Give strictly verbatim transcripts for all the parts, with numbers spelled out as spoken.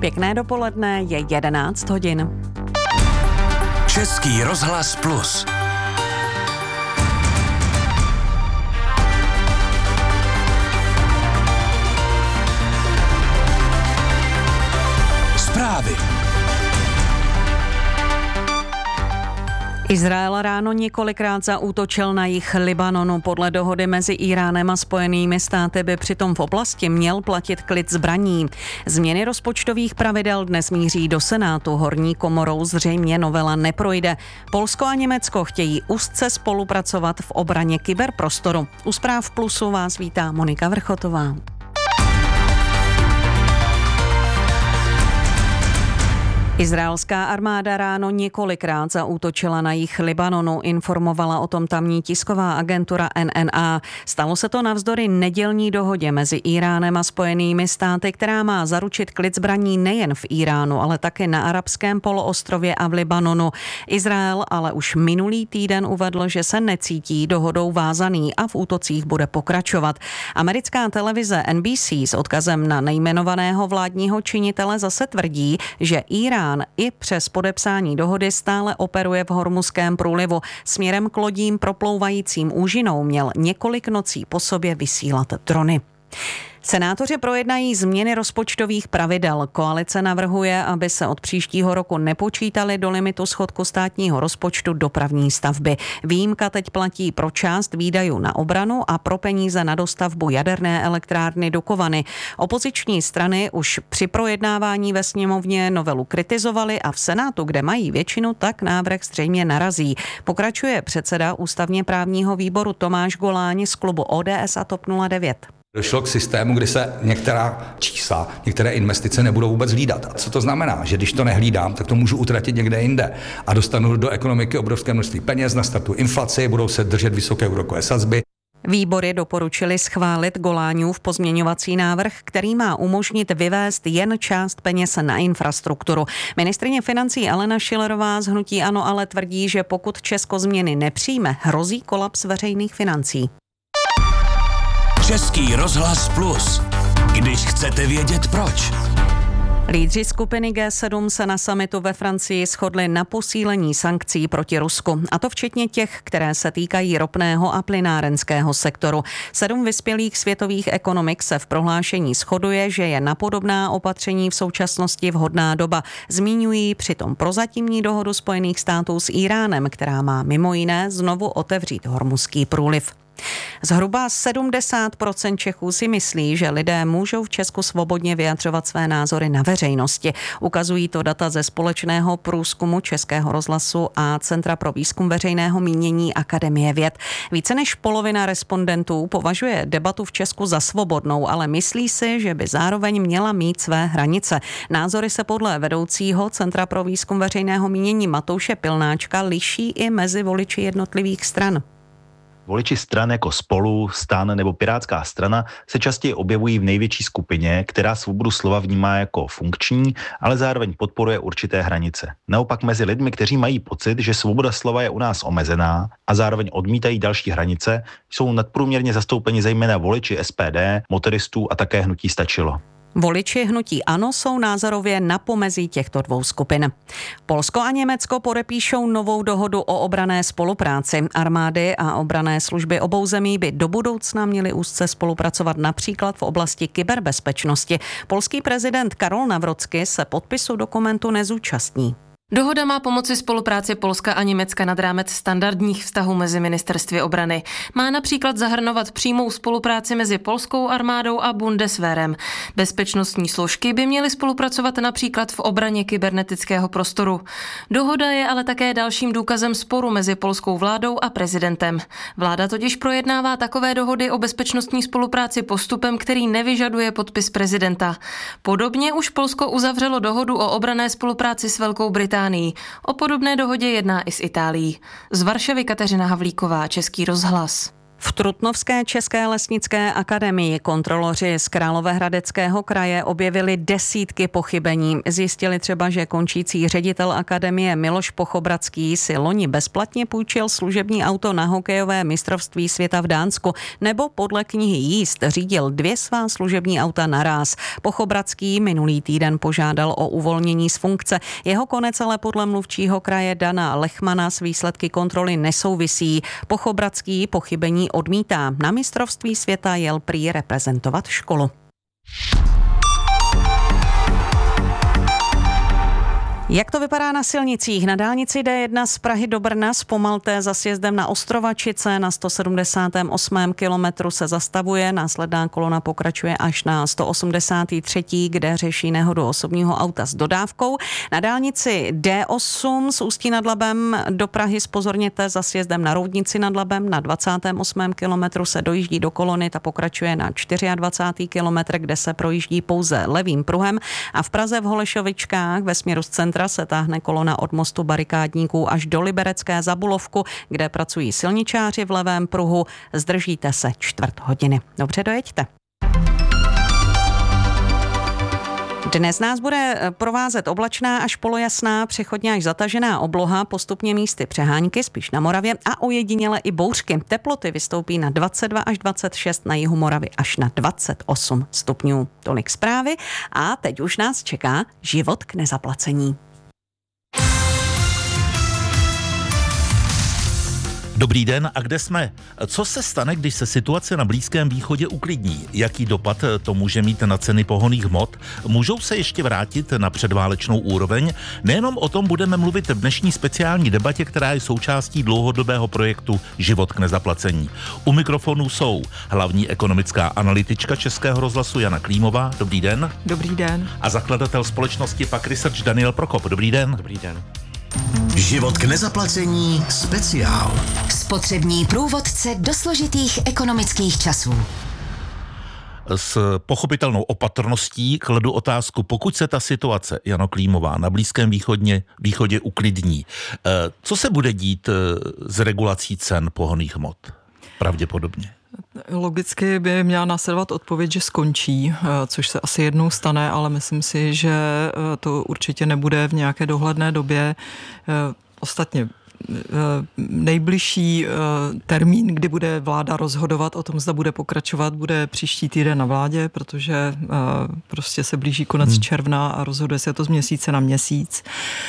Pěkné dopoledne, je jedenáct hodin. Český rozhlas plus. Zprávy. Izrael ráno několikrát zaútočil na jih Libanonu. Podle dohody mezi Íránem a Spojenými státy by přitom v oblasti měl platit klid zbraní. Změny rozpočtových pravidel dnes míří do Senátu. Horní komorou zřejmě novela neprojde. Polsko a Německo chtějí úzce spolupracovat v obraně kyberprostoru. U Zpráv Plusu vás vítá Monika Vrchotová. Izraelská armáda ráno několikrát zaútočila na jih Libanonu, informovala o tom tamní tisková agentura N N A. Stalo se to navzdory nedělní dohodě mezi Íránem a Spojenými státy, která má zaručit klid zbraní nejen v Íránu, ale také na arabském poloostrově a v Libanonu. Izrael ale už minulý týden uvedl, že se necítí dohodou vázaný a v útocích bude pokračovat. Americká televize N B C s odkazem na nejmenovaného vládního činitele zase tvrdí, že Írán i přes podepsání dohody stále operuje v Hormuzském průlivu. Směrem k lodím proplouvajícím úžinou měl několik nocí po sobě vysílat drony. Senátoři projednají změny rozpočtových pravidel. Koalice navrhuje, aby se od příštího roku nepočítali do limitu schodku státního rozpočtu dopravní stavby. Výjimka teď platí pro část výdajů na obranu a pro peníze na dostavbu jaderné elektrárny Dukovany. Opoziční strany už při projednávání ve sněmovně novelu kritizovaly a v Senátu, kde mají většinu, tak návrh zřejmě narazí. Pokračuje předseda ústavně právního výboru Tomáš Goláň z klubu O D S a TOP nula devět. Došlo k systému, kdy se některá čísla, některé investice nebudou vůbec hlídat. A co to znamená? Že když to nehlídám, tak to můžu utratit někde jinde a dostanu do ekonomiky obrovské množství peněz, nastartují inflaci, budou se držet vysoké úrokové sazby. Výbory doporučili schválit Goláňův pozměňovací návrh, který má umožnit vyvést jen část peněz na infrastrukturu. Ministryně financí Alena Schillerová z hnutí ANO ale tvrdí, že pokud Česko změny nepřijme, hrozí kolaps veřejných financí. Český rozhlas plus. Když chcete vědět proč. Lídři skupiny G sedm se na summitu ve Francii shodli na posílení sankcí proti Rusku, a to včetně těch, které se týkají ropného a plynárenského sektoru. Sedm vyspělých světových ekonomik se v prohlášení shoduje, že je na podobná opatření v současnosti vhodná doba. Zmiňují přitom prozatímní dohodu Spojených států s Íránem, která má mimo jiné znovu otevřít Hormuzský průliv. Zhruba sedmdesát procent Čechů si myslí, že lidé můžou v Česku svobodně vyjadřovat své názory na veřejnosti. Ukazují to data ze společného průzkumu Českého rozhlasu a Centra pro výzkum veřejného mínění Akademie věd. Více než polovina respondentů považuje debatu v Česku za svobodnou, ale myslí si, že by zároveň měla mít své hranice. Názory se podle vedoucího Centra pro výzkum veřejného mínění Matouše Pilnáčka liší i mezi voliči jednotlivých stran. Voliči stran jako Spolu, STAN nebo Pirátská strana se častěji objevují v největší skupině, která svobodu slova vnímá jako funkční, ale zároveň podporuje určité hranice. Naopak mezi lidmi, kteří mají pocit, že svoboda slova je u nás omezená a zároveň odmítají další hranice, jsou nadprůměrně zastoupeni zejména voliči S P D, motoristů a také hnutí Stačilo. Voliči hnutí ANO jsou názorově na pomezí těchto dvou skupin. Polsko a Německo podepíšou novou dohodu o obranné spolupráci. Armády a obranné služby obou zemí by do budoucna měly úzce spolupracovat například v oblasti kyberbezpečnosti. Polský prezident Karol Nawrocki se podpisu dokumentu nezúčastní. Dohoda má pomoci spolupráci Polska a Německa nad rámec standardních vztahů mezi ministerstvy obrany. Má například zahrnovat přímou spolupráci mezi polskou armádou a Bundeswehrem. Bezpečnostní složky by měly spolupracovat například v obraně kybernetického prostoru. Dohoda je ale také dalším důkazem sporu mezi polskou vládou a prezidentem. Vláda totiž projednává takové dohody o bezpečnostní spolupráci postupem, který nevyžaduje podpis prezidenta. Podobně už Polsko uzavřelo dohodu o obranné spolupráci s Velkou Británií. O podobné dohodě jedná i s Itálií. Z Varšavy Kateřina Havlíková, Český rozhlas. V Trutnovské české lesnické akademii kontroloři z Královéhradeckého kraje objevili desítky pochybení. Zjistili třeba, že končící ředitel akademie Miloš Pochobradský si loni bezplatně půjčil služební auto na hokejové mistrovství světa v Dánsku, nebo podle knihy jízd řídil dvě svá služební auta naráz. Pochobradský minulý týden požádal o uvolnění z funkce. Jeho konec ale podle mluvčího kraje Dana Lechmana s výsledky kontroly nesouvisí. Pochobradský pochybení odmítá. Na mistrovství světa jel prý reprezentovat školu. Jak to vypadá na silnicích? Na dálnici D jedna z Prahy do Brna zpomalte za sjezdem na Ostrovačice na sto sedmdesátém osmém kilometru se zastavuje, následná kolona pokračuje až na sto osmdesátém třetím kde řeší nehodu osobního auta s dodávkou. Na dálnici D osm z Ústí nad Labem do Prahy zpozorněte za sjezdem na Roudnici nad Labem na dvacátém osmém kilometru se dojíždí do kolony, ta pokračuje na dvacátém čtvrtém kilometr, kde se projíždí pouze levým pruhem a v Praze v Holešovičkách ve směru z centra se táhne kolona od mostu Barikádníků až do Liberecké Zabulovku, kde pracují silničáři v levém pruhu. Zdržíte se čtvrt hodiny. Dobře, dojeďte. Dnes nás bude provázet oblačná až polojasná, přechodně až zatažená obloha, postupně místy přehánky, spíš na Moravě a ojediněle i bouřky. Teploty vystoupí na dvacet dva až dvacet šest, na jihu Moravy až na dvacet osm stupňů. Tolik zprávy a teď už nás čeká život k nezaplacení. Dobrý den, a kde jsme? Co se stane, když se situace na Blízkém východě uklidní? Jaký dopad to může mít na ceny pohonných hmot? Můžou se ještě vrátit na předválečnou úroveň? Nejenom o tom budeme mluvit v dnešní speciální debatě, která je součástí dlouhodobého projektu Život k nezaplacení. U mikrofonu jsou hlavní ekonomická analytička Českého rozhlasu Jana Klímová. Dobrý den. Dobrý den. A zakladatel společnosti Pak Research Daniel Prokop. Dobrý den. Dobrý den. Život k nezaplacení speciál. Spotřební průvodce do složitých ekonomických časů. S pochopitelnou opatrností kladu otázku, pokud se ta situace, Jano Klímová, na Blízkém východě, východě uklidní, co se bude dít s regulací cen pohonných hmot? Pravděpodobně. Logicky by měla následovat odpověď, že skončí, což se asi jednou stane, ale myslím si, že to určitě nebude v nějaké dohledné době. Ostatně nejbližší termín, kdy bude vláda rozhodovat o tom, zda bude pokračovat, bude příští týden na vládě, protože prostě se blíží konec hmm. června a rozhoduje se to z měsíce na měsíc.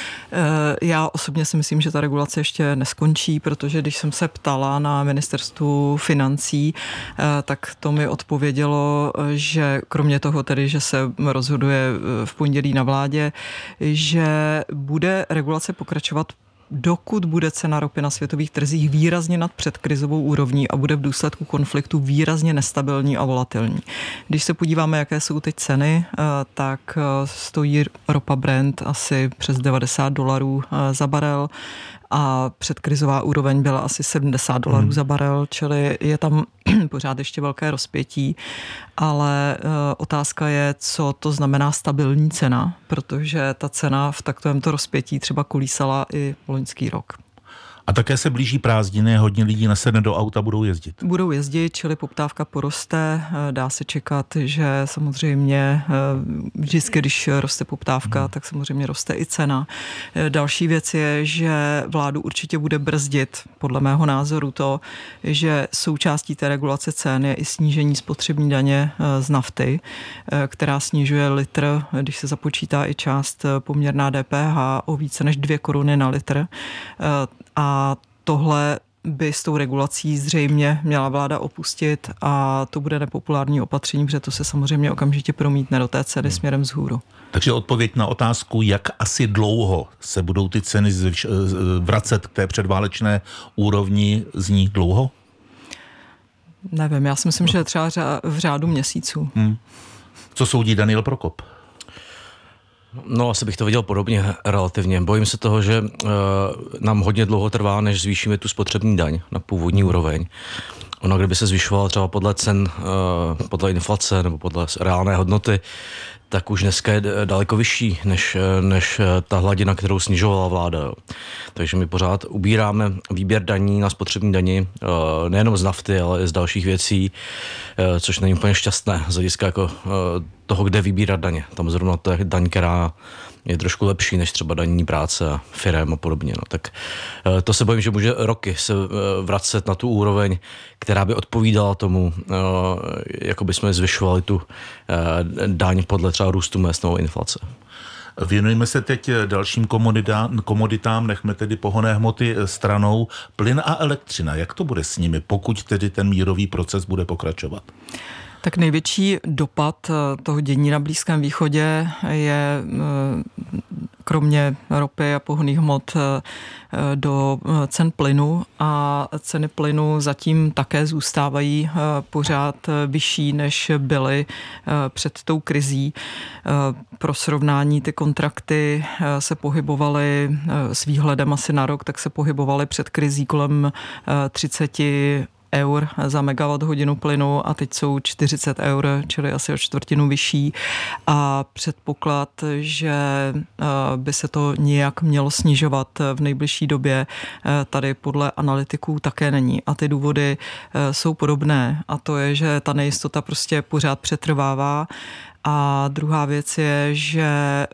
Já osobně si myslím, že ta regulace ještě neskončí, protože když jsem se ptala na ministerstvu financí, tak to mi odpovědělo, že kromě toho tedy, že se rozhoduje v pondělí na vládě, že bude regulace pokračovat, dokud bude cena ropy na světových trzích výrazně nad předkrizovou úrovní a bude v důsledku konfliktu výrazně nestabilní a volatilní. Když se podíváme, jaké jsou teď ceny, tak stojí ropa Brent asi přes devadesát dolarů za barel a předkrizová úroveň byla asi sedmdesát dolarů hmm. za barel, čili je tam pořád ještě velké rozpětí, ale uh, otázka je, co to znamená stabilní cena, protože ta cena v takovémto rozpětí třeba kolísala i loňský rok. A také se blíží prázdniny, hodně lidí nasedne do auta, budou jezdit. Budou jezdit, čili poptávka poroste. Dá se čekat, že samozřejmě vždycky, když roste poptávka, hmm. tak samozřejmě roste i cena. Další věc je, že vládu určitě bude brzdit, podle mého názoru, to, že součástí té regulace cen je i snížení spotřební daně z nafty, která snižuje litr, když se započítá i část poměrná D P H, o více než dvě koruny na litr. A tohle by s tou regulací zřejmě měla vláda opustit a to bude nepopulární opatření, protože to se samozřejmě okamžitě promítne do té ceny směrem vzhůru. Takže odpověď na otázku, jak asi dlouho se budou ty ceny zvyš, vracet k té předválečné úrovni, zní dlouho? Nevím, já si myslím, no. že třeba v řádu měsíců. Hmm. Co soudí Daniel Prokop? No, asi bych to viděl podobně relativně. Bojím se toho, že uh, nám hodně dlouho trvá, než zvýšíme tu spotřební daň na původní úroveň. Ono, kdyby se zvyšovala třeba podle cen, uh, podle inflace nebo podle reálné hodnoty, tak už dneska je daleko vyšší než, než ta hladina, kterou snižovala vláda. Jo. Takže my pořád ubíráme výběr daní na spotřební dani, nejenom z nafty, ale i z dalších věcí, což není úplně šťastné z hlediska jako toho, kde vybírat daně. Tam zrovna to je daň, která je trošku lepší než třeba daní práce a firem a podobně. No. Tak to se bojím, že může roky se vracet na tu úroveň, která by odpovídala tomu, jako by jsme zvyšovali tu daň podle třeba růstu mezd nebo inflace. Věnujeme se teď dalším komoditám, komoditám, nechme tedy pohonné hmoty stranou. Plyn a elektřina, jak to bude s nimi, pokud tedy ten mírový proces bude pokračovat? Tak největší dopad toho dění na Blízkém východě je kromě ropy a pohonných hmot do cen plynu a ceny plynu zatím také zůstávají pořád vyšší, než byly před tou krizí. Pro srovnání ty kontrakty se pohybovaly s výhledem asi na rok, tak se pohybovaly před krizí kolem třicet eur za megawatt hodinu plynu a teď jsou čtyřicet eur, čili asi o čtvrtinu vyšší a předpoklad, že by se to nějak mělo snižovat v nejbližší době, tady podle analytiků také není a ty důvody jsou podobné a to je, že ta nejistota prostě pořád přetrvává a druhá věc je, že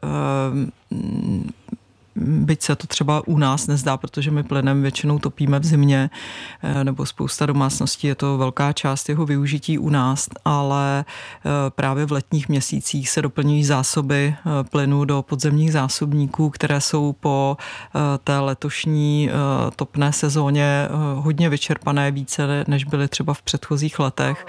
byť se to třeba u nás nezdá, protože my plynem většinou topíme v zimě, nebo spousta domácností, je to velká část jeho využití u nás, ale právě v letních měsících se doplňují zásoby plynu do podzemních zásobníků, které jsou po té letošní topné sezóně hodně vyčerpané, více než byly třeba v předchozích letech.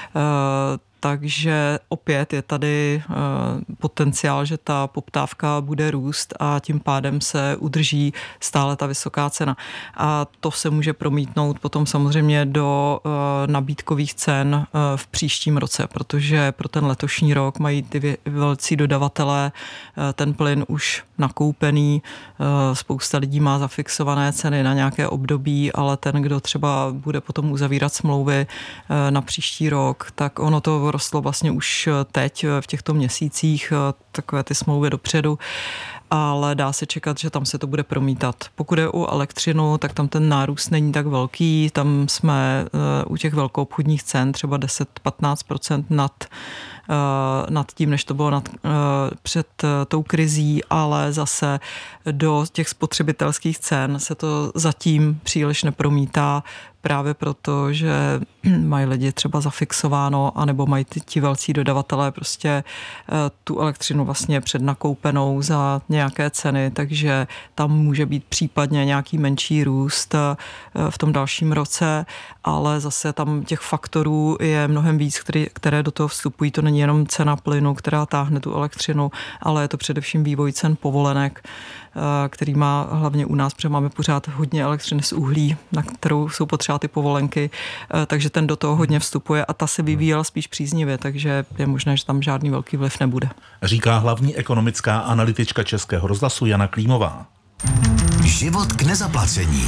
Takže opět je tady potenciál, že ta poptávka bude růst a tím pádem se udrží stále ta vysoká cena. A to se může promítnout potom samozřejmě do nabídkových cen v příštím roce, protože pro ten letošní rok mají ty velcí dodavatelé ten plyn už nakoupený. Spousta lidí má zafixované ceny na nějaké období, ale ten, kdo třeba bude potom uzavírat smlouvy na příští rok, tak ono to rostlo vlastně už teď v těchto měsících, takové ty smlouvy dopředu, ale dá se čekat, že tam se to bude promítat. Pokud je o elektřinu, tak tam ten nárůst není tak velký, tam jsme u těch velkoobchodních cen třeba deset až patnáct procent nad nad tím, než to bylo nad, před tou krizí, ale zase do těch spotřebitelských cen se to zatím příliš nepromítá, právě proto, že mají lidi třeba zafixováno, anebo mají ty, ti velcí dodavatelé prostě tu elektřinu vlastně přednakoupenou za nějaké ceny, takže tam může být případně nějaký menší růst v tom dalším roce, ale zase tam těch faktorů je mnohem víc, který, které do toho vstupují. To není jenom cena plynu, která táhne tu elektřinu, ale je to především vývoj cen povolenek, který má hlavně u nás, protože máme pořád hodně elektřiny z uhlí, na kterou jsou potřeba ty povolenky, takže ten do toho hodně vstupuje a ta se vyvíjela spíš příznivě, takže je možné, že tam žádný velký vliv nebude. Říká hlavní ekonomická analytička Českého rozhlasu Jana Klímová. Život k nezaplacení.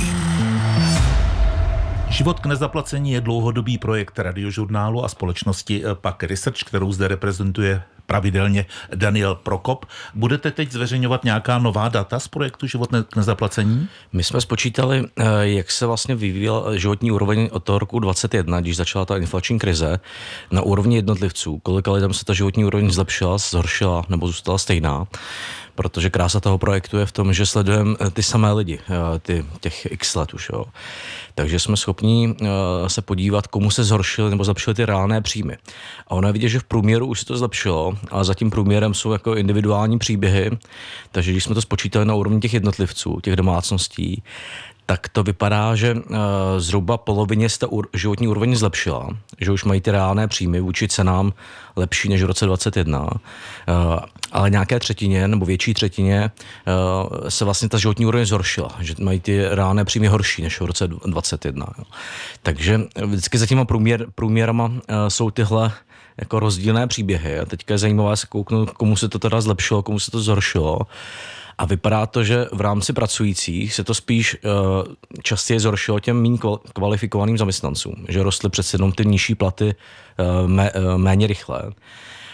Život k nezaplacení je dlouhodobý projekt Radiožurnálu a společnosti Pak Research, kterou zde reprezentuje pravidelně Daniel Prokop. Budete teď zveřejňovat nějaká nová data z projektu Život k nezaplacení? My jsme spočítali, jak se vlastně vyvíjel životní úroveň od toho roku dvacet jedna, když začala ta inflační krize, na úrovni jednotlivců. Kolika lidem se ta životní úroveň zlepšila, zhoršila nebo zůstala stejná. Protože krása toho projektu je v tom, že sledujeme ty samé lidi, ty, těch x let už. Jo. Takže jsme schopni se podívat, komu se zhoršily nebo zlepšily ty reálné příjmy. A ono je vidět, že v průměru už se to zlepšilo, ale za tím průměrem jsou jako individuální příběhy. Takže když jsme to spočítali na úrovni těch jednotlivců, těch domácností, tak to vypadá, že uh, zhruba polovině se ta ur- životní úroveň zlepšila, že už mají ty reálné příjmy vůči cenám lepší než v roce dvacet jedna, uh, ale nějaké třetině nebo větší třetině uh, se vlastně ta životní úroveň zhoršila, že mají ty reálné příjmy horší než v roce dvacet jedna. Jo. Takže vždycky za těma průměr, průměrama uh, jsou tyhle jako rozdílné příběhy a teďka je zajímavé se kouknout, komu se to teda zlepšilo, komu se to zhoršilo. A vypadá to, že v rámci pracujících se to spíš uh, častěji zhoršilo těm méně kvalifikovaným zaměstnancům, že rostly přece jenom ty nižší platy uh, mé, uh, méně rychle.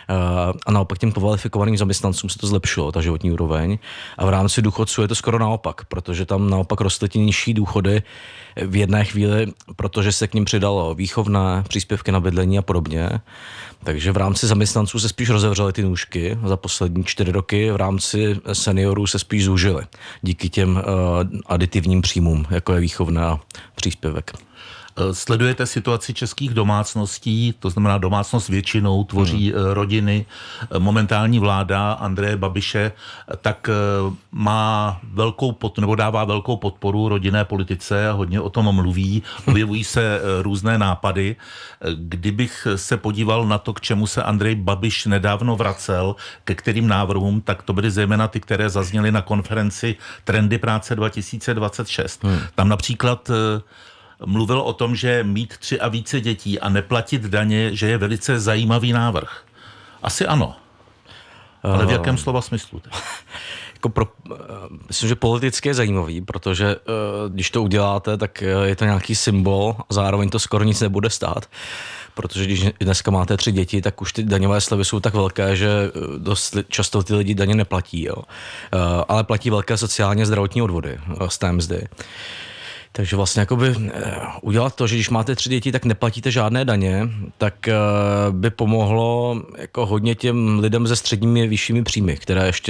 a naopak těm kvalifikovaným zaměstnancům se to zlepšilo, ta životní úroveň. A v rámci důchodců je to skoro naopak, protože tam naopak rostly ty nižší důchody v jedné chvíli, protože se k ním přidalo výchovné, příspěvky na bydlení a podobně. Takže v rámci zaměstnanců se spíš rozevřely ty nůžky za poslední čtyři roky, v rámci seniorů se spíš zúžily díky těm uh, aditivním příjmům, jako je výchovné a příspěvek. Sledujete situaci českých domácností, to znamená domácnost většinou tvoří hmm. rodiny. Momentální vláda Andreje Babiše tak má velkou pod, nebo dává velkou podporu rodinné politice a hodně o tom mluví. Objevují se různé nápady. Kdybych se podíval na to, k čemu se Andrej Babiš nedávno vracel, ke kterým návrhům, tak to byly zejména ty, které zazněly na konferenci Trendy práce dva tisíce dvacet šest. Hmm. Tam například mluvil o tom, že mít tři a více dětí a neplatit daně, že je velice zajímavý návrh. Asi ano. Ale v jakém slova smyslu? Jako pro, myslím, že politicky je zajímavý, protože když to uděláte, tak je to nějaký symbol a zároveň to skoro nic nebude stát. Protože když dneska máte tři děti, tak už ty daňové slevy jsou tak velké, že dost často ty lidi daně neplatí. Jo. Ale platí velké sociálně zdravotní odvody z té mzdy. Takže vlastně jakoby udělat to, že když máte tři děti, tak neplatíte žádné daně, tak by pomohlo jako hodně těm lidem se středními vyššími příjmy, které ještě